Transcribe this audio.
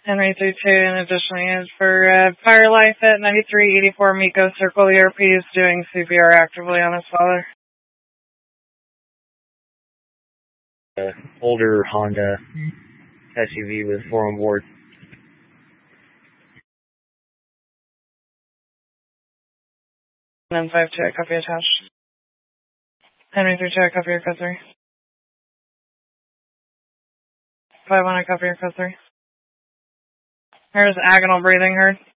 Henry 32, and additionally is for Fire Life at 9384 Miko Circle. ERP is doing CPR actively on his father. Older Honda SUV with 4 on board. And then 52, I copy attached. Henry 32, I copy your code 3. 51, I copy your code 3. Here's agonal breathing heard.